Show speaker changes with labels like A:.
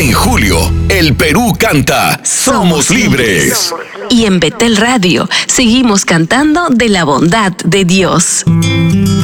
A: En julio, el Perú canta Somos Libres.
B: Y en Betel Radio seguimos cantando de la bondad de Dios.